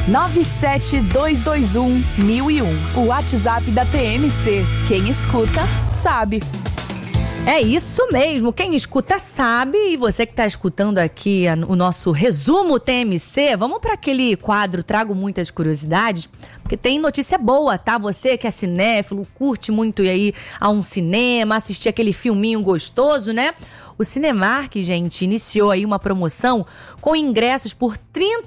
97221-1001. O WhatsApp da TMC. Quem escuta, sabe. É isso mesmo, quem escuta sabe. E você que está escutando aqui o nosso resumo TMC, vamos para aquele quadro Trago Muitas Curiosidades, porque tem notícia boa, tá? Você que é cinéfilo, curte muito ir aí a um cinema, assistir aquele filminho gostoso, né? O Cinemark, gente, iniciou aí uma promoção com ingressos por R$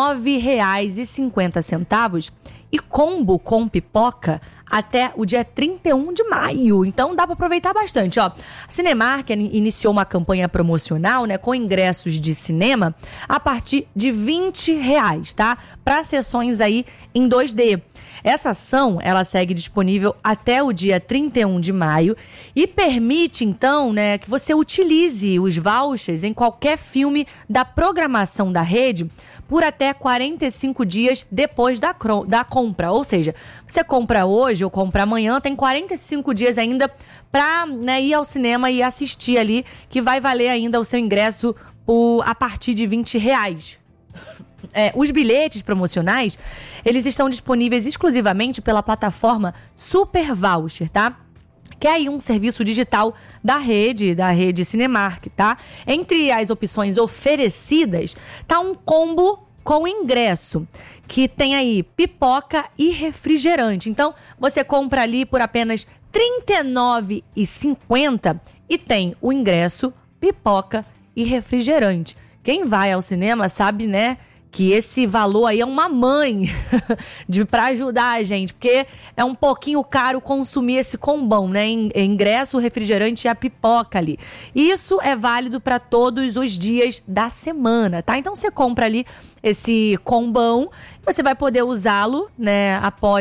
39,50 e combo com pipoca até o dia 31 de maio. Então dá para aproveitar bastante, ó. A Cinemark iniciou uma campanha promocional, né, com ingressos de cinema a partir de R$20, tá? Para sessões aí em 2D. Essa ação, ela segue disponível até o dia 31 de maio e permite, então, né, que você utilize os vouchers em qualquer filme da programação da rede por até 45 dias depois da compra. Ou seja, você compra hoje ou compra amanhã, tem 45 dias ainda para, né, ir ao cinema e assistir ali, que vai valer ainda o seu ingresso a partir de R$20. Os bilhetes promocionais, eles estão disponíveis exclusivamente pela plataforma Super Voucher, tá? Que é aí um serviço digital da rede Cinemark, tá? Entre as opções oferecidas, tá um combo com ingresso, que tem aí pipoca e refrigerante. Então, você compra ali por apenas R$ 39,50 e tem o ingresso, pipoca e refrigerante. Quem vai ao cinema sabe, né, que esse valor aí é uma mãe pra ajudar a gente, porque é um pouquinho caro consumir esse combão, né? Ingresso, refrigerante e a pipoca ali. Isso é válido para todos os dias da semana, tá? Então você compra ali esse combão, você vai poder usá-lo, né,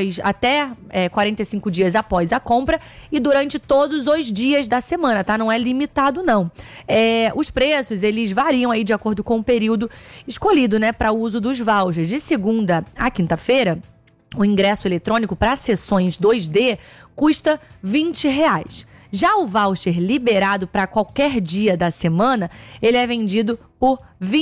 até 45 dias após a compra e durante todos os dias da semana, tá? Não é limitado, não. Os preços, eles variam aí de acordo com o período escolhido, né, para o uso dos vouchers. De segunda a quinta-feira, o ingresso eletrônico para sessões 2D custa R$20. Já o voucher liberado para qualquer dia da semana, ele é vendido por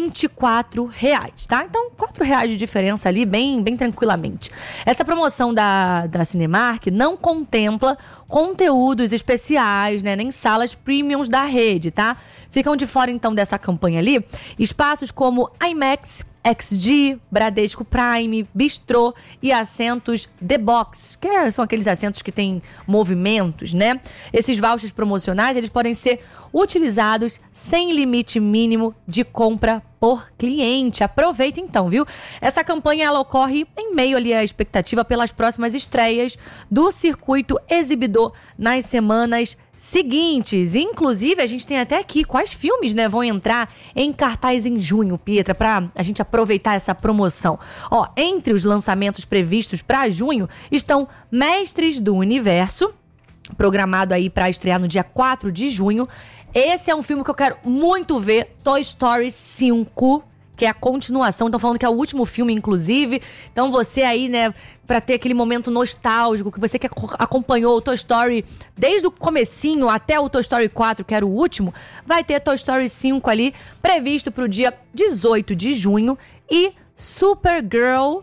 R$24, tá? Então, R$4 de diferença ali, bem tranquilamente. Essa promoção da Cinemark não contempla conteúdos especiais, né? Nem salas premiums da rede, tá? Ficam de fora, então, dessa campanha ali espaços como IMAX, XD, Bradesco Prime, Bistrô e assentos The Box, que são aqueles assentos que têm movimentos, né? Esses vouchers promocionais, eles podem ser utilizados sem limite mínimo de compra por cliente. Aproveita então, viu? Essa campanha, ela ocorre em meio ali à expectativa pelas próximas estreias do circuito exibidor nas semanas seguintes. Inclusive, a gente tem até aqui quais filmes, né, vão entrar em cartaz em junho, Pietra, pra a gente aproveitar essa promoção. Ó, entre os lançamentos previstos para junho estão Mestres do Universo, programado aí para estrear no dia 4 de junho. Esse é um filme que eu quero muito ver, Toy Story 5, que é a continuação. Estão falando que é o último filme, inclusive. Então você aí, né, pra ter aquele momento nostálgico, que você que acompanhou o Toy Story desde o comecinho até o Toy Story 4, que era o último, vai ter Toy Story 5 ali, previsto pro dia 18 de junho. E Supergirl,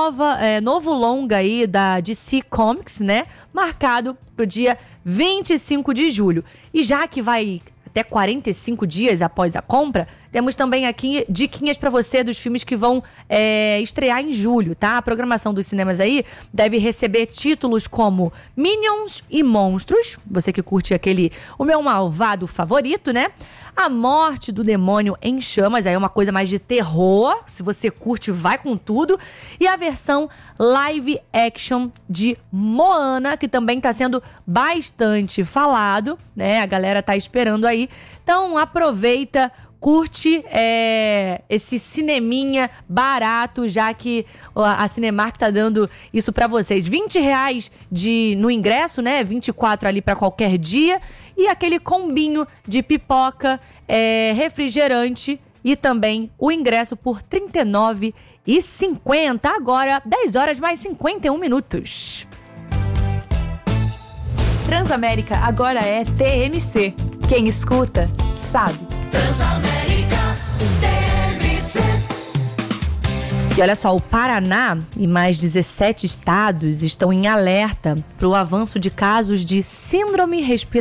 novo longa aí da DC Comics, né, marcado pro dia 25 de julho. E já que vai até 45 dias após a compra, temos também aqui diquinhas para você dos filmes que vão estrear em julho, tá? A programação dos cinemas aí deve receber títulos como Minions e Monstros, você que curte O Meu Malvado Favorito, né? A Morte do Demônio em Chamas, aí é uma coisa mais de terror, se você curte, vai com tudo. E a versão live action de Moana, que também está sendo bastante falado, né? A galera tá esperando aí. Então aproveita, curte esse cineminha barato, já que a Cinemark tá dando isso pra vocês. R$20 no ingresso, né? 24 ali pra qualquer dia. E aquele combinho de pipoca, refrigerante e também o ingresso por R$39,50. Agora, 10 horas mais 51 minutos. Transamérica agora é TMC. Quem escuta, sabe. Transamérica, TMC. E olha só, o Paraná e mais 17 estados estão em alerta para o avanço de casos de síndrome respiratória